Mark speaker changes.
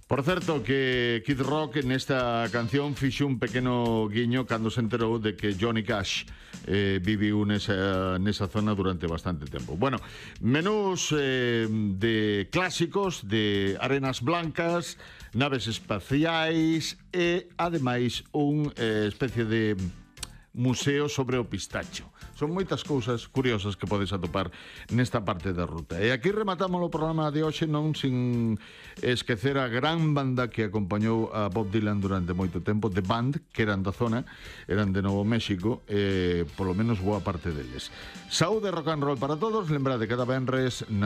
Speaker 1: Por certo, que Kid Rock nesta canción fixo un pequeno guiño cando se enterou de que Johnny Cash viviu nesa zona durante bastante tempo. Bueno, menús de clásicos, de arenas blancas, naves espaciais e, ademais, especie de museo sobre o pistacho. Son moitas cousas curiosas que podes atopar nesta parte da ruta. E aquí rematamos o programa de hoxe, non sin esquecer a gran banda que acompañou a Bob Dylan durante moito tempo, The Band, que eran da zona, eran de Novo México, polo menos boa parte deles. Saúde, rock and roll para todos. Lembrade, cada venres